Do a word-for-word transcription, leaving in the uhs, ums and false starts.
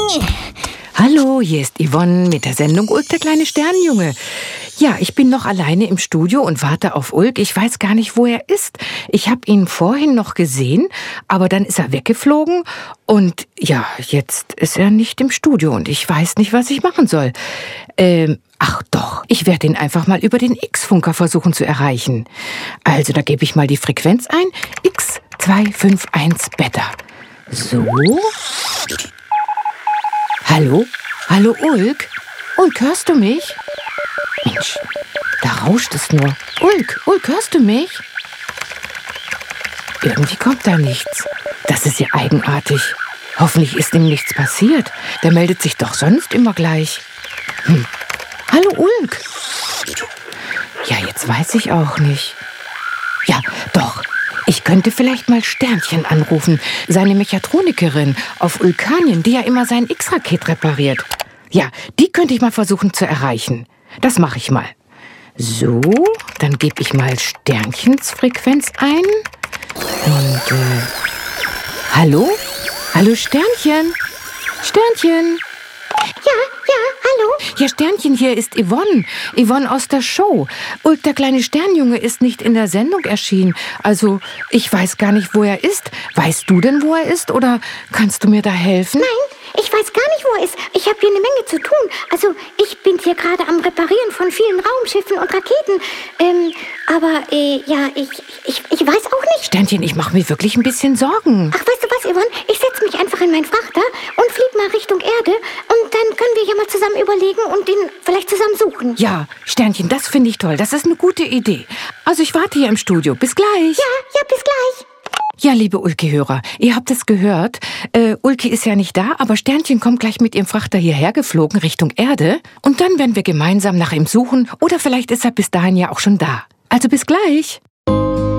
Hallo, hier ist Yvonne mit der Sendung Ulk, der kleine Sternenjunge. Ja, ich bin noch alleine im Studio und warte auf Ulk. Ich weiß gar nicht, wo er ist. Ich habe ihn vorhin noch gesehen, aber dann ist er weggeflogen. Und ja, jetzt ist er nicht im Studio und ich weiß nicht, was ich machen soll. Ähm, ach doch, ich werde ihn einfach mal über den X-Funker versuchen zu erreichen. Also, da gebe ich mal die Frequenz ein. X zwei fünf eins Beta. So. Hallo? Hallo, Ulk? Ulk, hörst du mich? Mensch, da rauscht es nur. Ulk, Ulk, hörst du mich? Irgendwie kommt da nichts. Das ist ja eigenartig. Hoffentlich ist ihm nichts passiert. Der meldet sich doch sonst immer gleich. Hm. Hallo, Ulk. Ja, jetzt weiß ich auch nicht. Ja, doch. Ich könnte vielleicht mal Sternchen anrufen, seine Mechatronikerin auf Ulkanien, die ja immer sein X-Raket repariert. Ja, die könnte ich mal versuchen zu erreichen. Das mache ich mal. So, dann gebe ich mal Sternchens Frequenz ein. Und, äh, hallo? Hallo, Sternchen? Sternchen? Ja, ja, hallo? Ja, Sternchen, hier ist Yvonne. Yvonne aus der Show. Ulk, der kleine Sternjunge, ist nicht in der Sendung erschienen. Also, ich weiß gar nicht, wo er ist. Weißt du denn, wo er ist? Oder kannst du mir da helfen? Nein, ich weiß gar nicht, wo er ist. Ich habe hier eine Menge zu tun. Also, ich bin hier gerade am Reparieren von vielen Raumschiffen und Raketen. Ähm, aber, äh, ja, ich, ich, ich weiß auch nicht. Sternchen, ich mache mir wirklich ein bisschen Sorgen. Ach, weißt du was, Yvonne? Ich setze mich einfach in meinen Frachter und flieg mal Richtung Erde. Und dann können wir ja mal zusammen überlegen und ihn vielleicht zusammen suchen. Ja, Sternchen, das finde ich toll. Das ist eine gute Idee. Also, ich warte hier im Studio. Bis gleich. Ja, ja, bis gleich. Ja, liebe Ulki-Hörer, ihr habt es gehört. Äh, Ulki ist ja nicht da, aber Sternchen kommt gleich mit ihrem Frachter hierher geflogen Richtung Erde. Und dann werden wir gemeinsam nach ihm suchen. Oder vielleicht ist er bis dahin ja auch schon da. Also bis gleich.